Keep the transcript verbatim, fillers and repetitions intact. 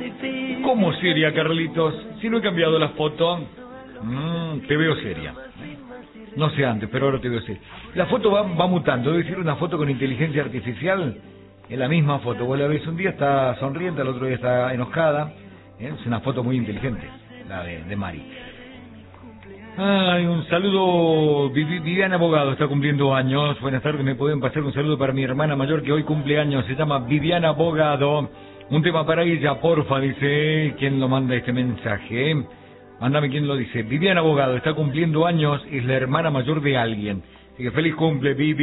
¿Cómo seria, Carlitos? Si no he cambiado la foto. Mm, te veo seria. No sé antes, pero ahora te veo seria. La foto va, va mutando. Debe ser una foto con inteligencia artificial. Es la misma foto. Vos la ves un día, está sonriente, al otro día está enojada. ¿Eh? Es una foto muy inteligente, la de, de Mari. Ay, un saludo. Viviana Abogado está cumpliendo años. Buenas tardes, me pueden pasar un saludo para mi hermana mayor que hoy cumple años. Se llama Viviana Abogado. Un tema para ella, porfa, dice. ¿Quién lo manda este mensaje? Mándame quién lo dice. Viviana Abogado está cumpliendo años, es la hermana mayor de alguien. Así que feliz cumple, Vivi.